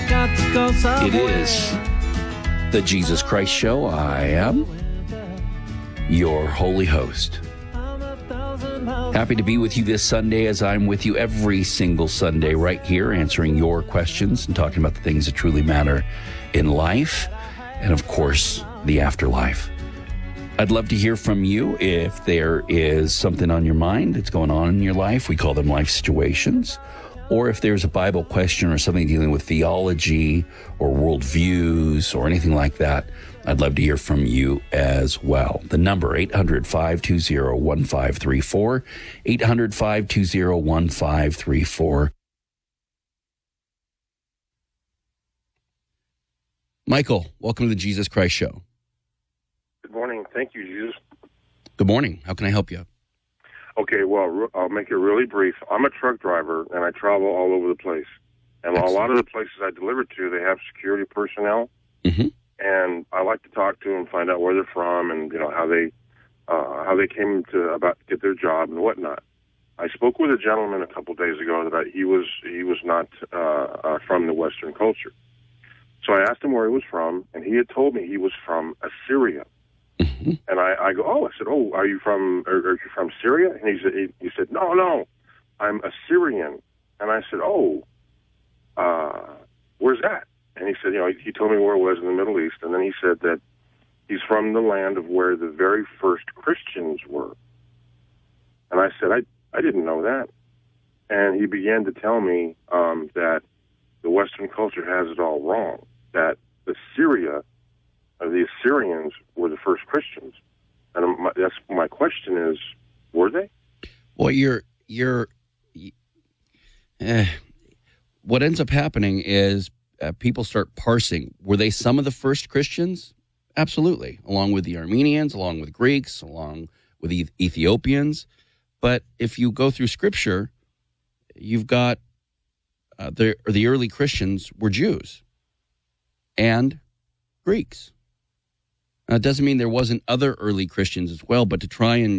It is the Jesus Christ Show. I am your holy host. Happy to be with you this Sunday, as I'm with you every single Sunday right here, answering your questions and talking about the things that truly matter in life and, of course, the afterlife. I'd love to hear from you if there is something on your mind that's going on in your life. We call them life situations. Or if there's a Bible question or something dealing with theology or worldviews or anything like that, I'd love to hear from you as well. The number, 800-520-1534, 800-520-1534. Michael, welcome to the Jesus Christ Show. Good morning. Thank you, Jesus. Good morning. How can I help you? Okay, well, I'll make it really brief. I'm a truck driver, and I travel all over the place. And Excellent. A lot of the places I deliver to, they have security personnel. Mm-hmm. And I like to talk to them, find out where they're from, and how they came to about get their job and whatnot. I spoke with a gentleman a couple days ago that he was not from the Western culture. So I asked him where he was from, and he had told me he was from Assyria. Mm-hmm. And I go, I said, are you from Syria? And he said, no, I'm Assyrian. And I said, where's that? And he said, he told me where it was in the Middle East. And then he said that he's from the land of where the very first Christians were. And I said, I didn't know that. And he began to tell me that the Western culture has it all wrong, that the Assyrians were the first Christians. And that's my question is, were they? Well, what ends up happening is people start parsing. Were they some of the first Christians? Absolutely. Along with the Armenians, along with Greeks, along with Ethiopians. But if you go through Scripture, you've got the early Christians were Jews and Greeks. Now, it doesn't mean there wasn't other early Christians as well, but to try and